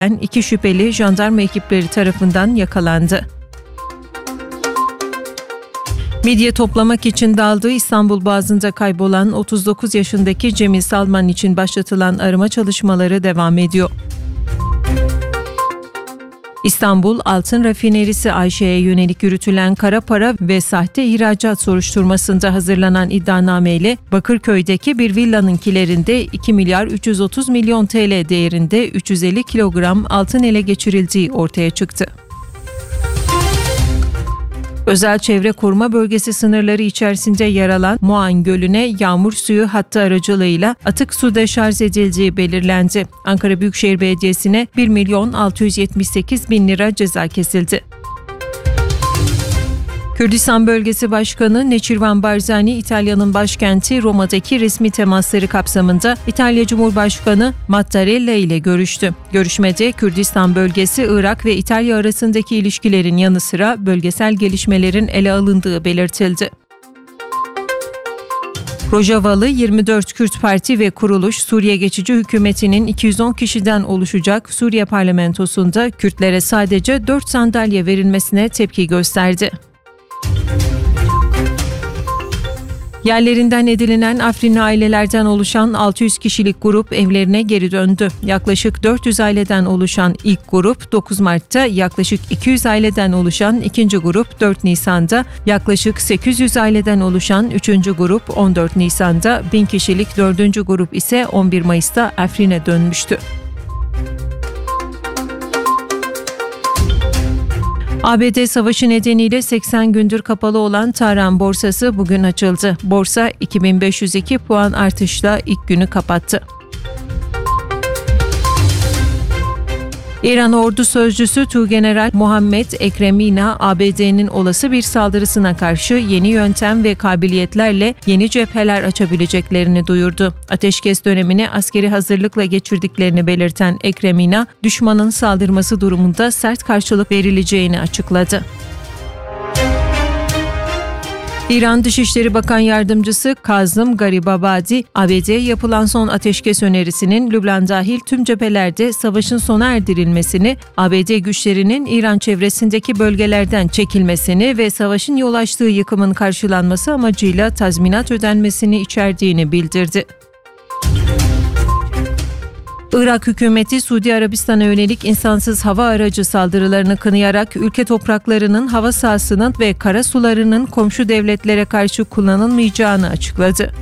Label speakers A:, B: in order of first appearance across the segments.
A: 2 şüpheli jandarma ekipleri tarafından yakalandı. Midye toplamak için daldığı İstanbul Boğazı'nda kaybolan 39 yaşındaki Cemil Salman için başlatılan arama çalışmaları devam ediyor. İstanbul Altın Rafinerisi Ayşe'ye yönelik yürütülen kara para ve sahte ihracat soruşturmasında hazırlanan iddianameyle Bakırköy'deki bir villanın kilerinde 2 milyar 330 milyon TL değerinde 350 kilogram altın ele geçirildiği ortaya çıktı. Özel çevre koruma bölgesi sınırları içerisinde yer alan Muan Gölü'ne yağmur suyu hattı aracılığıyla atık su deşarj edildiği belirlendi. Ankara Büyükşehir Belediyesi'ne 1.678.000 lira ceza kesildi. Kürdistan Bölgesi Başkanı Neçirvan Barzani, İtalya'nın başkenti Roma'daki resmi temasları kapsamında İtalya Cumhurbaşkanı Mattarella ile görüştü. Görüşmede Kürdistan Bölgesi, Irak ve İtalya arasındaki ilişkilerin yanı sıra bölgesel gelişmelerin ele alındığı belirtildi. Rojavalı 24 Kürt Parti ve kuruluş Suriye Geçici Hükümeti'nin 210 kişiden oluşacak Suriye parlamentosunda Kürtlere sadece 4 sandalye verilmesine tepki gösterdi. Yerlerinden edinilen Afrinli ailelerden oluşan 600 kişilik grup evlerine geri döndü. Yaklaşık 400 aileden oluşan ilk grup 9 Mart'ta, yaklaşık 200 aileden oluşan ikinci grup 4 Nisan'da, yaklaşık 800 aileden oluşan 3. grup 14 Nisan'da, 1000 kişilik 4. grup ise 11 Mayıs'ta Afrin'e dönmüştü. ABD savaşı nedeniyle 80 gündür kapalı olan Tahran borsası bugün açıldı. Borsa 2502 puan artışla ilk günü kapattı. İran Ordu Sözcüsü Tuğgeneral Muhammed Ekremina, ABD'nin olası bir saldırısına karşı yeni yöntem ve kabiliyetlerle yeni cepheler açabileceklerini duyurdu. Ateşkes dönemini askeri hazırlıkla geçirdiklerini belirten Ekremina, düşmanın saldırması durumunda sert karşılık verileceğini açıkladı. İran Dışişleri Bakan Yardımcısı Kazım Garibabadi, ABD'ye yapılan son ateşkes önerisinin Lübnan dahil tüm cephelerde savaşın sona erdirilmesini, ABD güçlerinin İran çevresindeki bölgelerden çekilmesini ve savaşın yol açtığı yıkımın karşılanması amacıyla tazminat ödenmesini içerdiğini bildirdi. Irak hükümeti Suudi Arabistan'a yönelik insansız hava aracı saldırılarını kınayarak ülke topraklarının, hava sahasının ve kara sularının komşu devletlere karşı kullanılmayacağını açıkladı.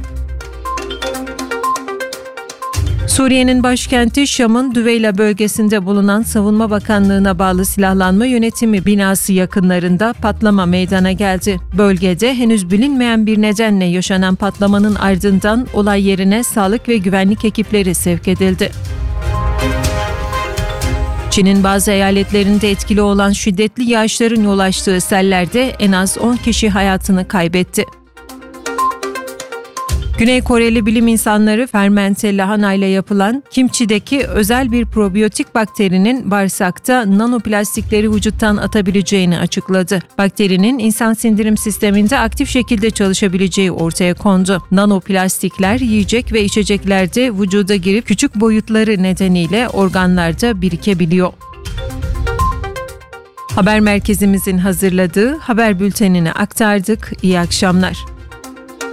A: Suriye'nin başkenti Şam'ın Düveyla bölgesinde bulunan Savunma Bakanlığı'na bağlı silahlanma yönetimi binası yakınlarında patlama meydana geldi. Bölgede henüz bilinmeyen bir nedenle yaşanan patlamanın ardından olay yerine sağlık ve güvenlik ekipleri sevk edildi. Çin'in bazı eyaletlerinde etkili olan şiddetli yağışların yol açtığı sellerde en az 10 kişi hayatını kaybetti. Güney Koreli bilim insanları fermente lahana ile yapılan kimçideki özel bir probiyotik bakterinin bağırsakta nanoplastikleri vücuttan atabileceğini açıkladı. Bakterinin insan sindirim sisteminde aktif şekilde çalışabileceği ortaya kondu. Nanoplastikler yiyecek ve içeceklerde vücuda girip küçük boyutları nedeniyle organlarda birikebiliyor. Haber merkezimizin hazırladığı haber bültenini aktardık. İyi akşamlar.